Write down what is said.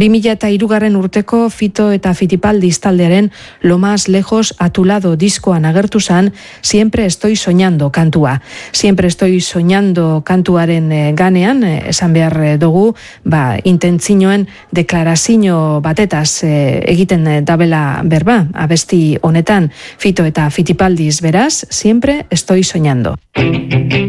2003 urteko Fito eta Fitipaldiz taldearen Lo más lejos a tu lado diskoan agertu zan Siempre estoy soñando kantua. Siempre estoy soñando kantuaren ganean, esan behar dugu, intentzioen deklarazio batetaz egiten dabela berba, abesti honetan Fito eta Fitipaldiz beraz, Siempre estoy soñando.